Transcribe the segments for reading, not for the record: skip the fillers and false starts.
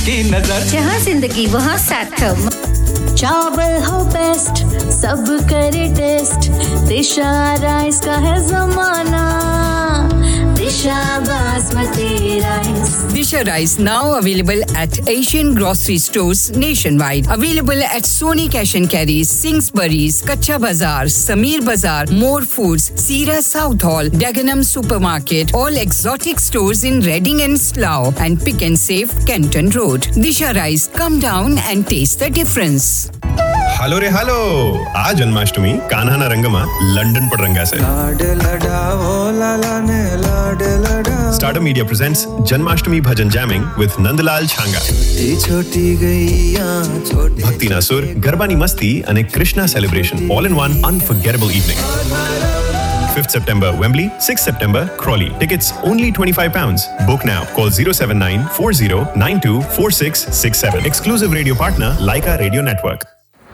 की नजर, जहाँ जिंदगी वहाँ सार्थक। चावल हो बेस्ट, सब करे टेस्ट, दिशा राइस का है जमाना, दिशा basmati rice. Disha Rice now available at Asian grocery stores nationwide. Available at Sony Cash and Carry, Singsbury's, Kacha Bazaar, Sameer Bazaar, More Foods, Sira South Hall, Dagenham Supermarket, all exotic stores in Reading and Slough, and Pick and Save, Kenton Road. Disha Rice, come down and taste the difference. Hello रे hello, आज जन्माष्टमी कान्हा ना रंगमा London पर रंगा से Starter Media presents Janmashtami Bhajan Jamming with Nandalal Chhanga. Bhakti Nasur, Garbani Masti and Krishna celebration all in one unforgettable evening. 5th September Wembley, 6th September Crawley. Tickets only £25. Book now. Call 079 40 92 4667. Exclusive radio partner Laika Radio Network.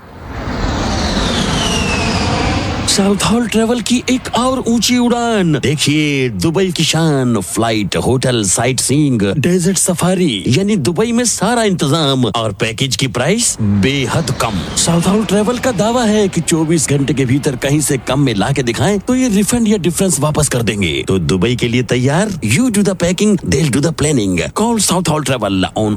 South hall travel की एक और ऊंची उड़ान देखिए, Dubai की शान, flight, hotel, sight seeing, desert safari, यानी Dubai में सारा इंतजाम और पैकेज की प्राइस बेहद कम। साउथ हॉल ट्रेवल का दावा है कि 24 घंटे के भीतर कहीं से कम में ला के दिखाएं तो ये रिफंड या डिफरेंस वापस कर देंगे। तो दुबई के लिए तैयार? You do the packing, they'll do the planning. Call South Hall Travel on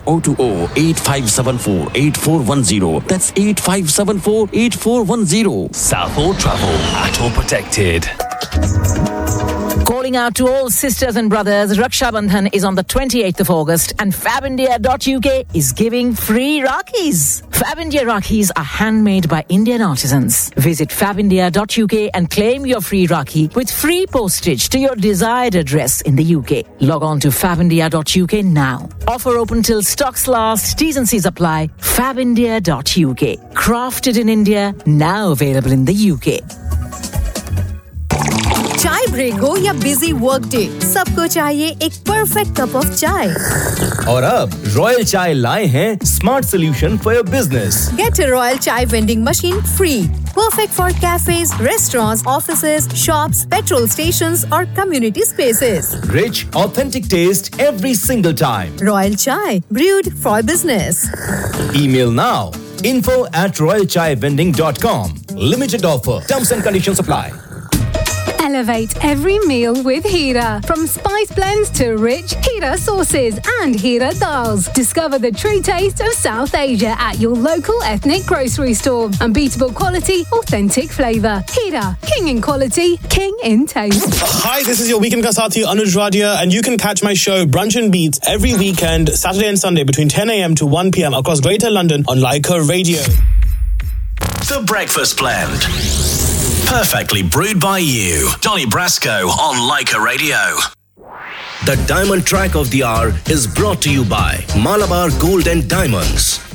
020-8574-8410. That's 8574-8410. South Hall Travel. At all protected. Calling out to all sisters and brothers, Raksha Bandhan is on the 28th of August and fabindia.uk is giving free Rakis. Fabindia Rakis are handmade by Indian artisans. Visit fabindia.uk and claim your free Rakhi with free postage to your desired address in the UK. Log on to fabindia.uk now. Offer open till stocks last. T's and C's apply. Fabindia.uk. Crafted in India, now available in the UK. चाय break हो या busy work day, सबको चाहिए एक perfect cup of चाय। और अब royal चाय लाए हैं smart solution for your business. Get a Royal Chai vending machine free. Perfect for cafes, restaurants, offices, shops, petrol stations or community spaces. Rich, authentic taste every single time. Royal Chai, brewed for business. Email now. info@royalchaivending.com. Limited offer. Terms and conditions apply. Elevate every meal with Hira. From spice blends to rich Hira sauces and Hira dals. Discover the true taste of South Asia at your local ethnic grocery store. Unbeatable quality, authentic flavour. Hira, king in quality, king in taste. Hi, this is your weekend ka sathi Anuj Radia, and you can catch my show Brunch and Beats every weekend, Saturday and Sunday between 10 a.m. to 1 p.m. across Greater London on Laika Radio. The Breakfast Blend. Perfectly brewed by you. Donny Brasco on Laika Radio. The Diamond Track of the Hour is brought to you by Malabar Gold and Diamonds.